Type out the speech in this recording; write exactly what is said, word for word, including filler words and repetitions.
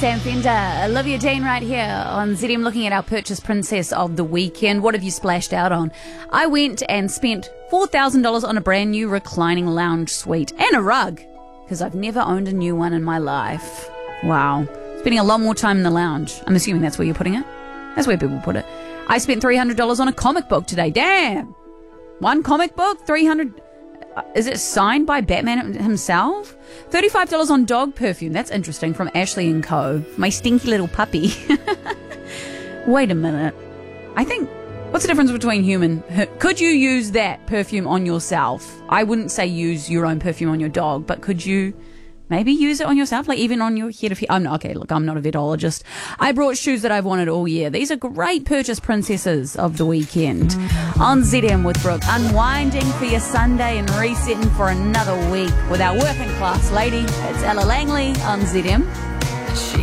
Sam Fender, Olivia Dean right here on Z D M looking at our purchase princess of the weekend. What have you splashed out on? I went and spent four thousand dollars on a brand new reclining lounge suite and a rug because I've never owned a new one in my life. Wow. Spending a lot more time in the lounge. I'm assuming that's where you're putting it. That's where people put it. I spent three hundred dollars on a comic book today. Damn. One comic book, three hundred dollars. Is it signed by Batman himself? thirty-five dollars on dog perfume. That's interesting. From Ashley and Co. My stinky little puppy. Wait a minute. I think, what's the difference between human? Could you use that perfume on yourself? I wouldn't say use your own perfume on your dog, but could you maybe use it on yourself? Like even on your head of hair? I'm not, okay, look, I'm not a vetologist. I brought shoes that I've wanted all year. These are great purchase princesses of the weekend. On Z D M with Brooke, unwinding for your Sunday and resetting for another week with our working class lady. It's Ella Langley on Z D M.